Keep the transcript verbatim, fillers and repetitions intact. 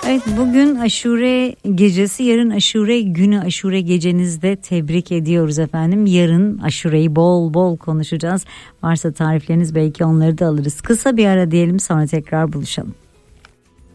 Evet, bugün Aşure gecesi, yarın Aşure günü. Aşure gecenizde tebrik ediyoruz efendim. Yarın Aşure'yi bol bol konuşacağız. Varsa tarifleriniz belki onları da alırız. Kısa bir ara diyelim, sonra tekrar buluşalım.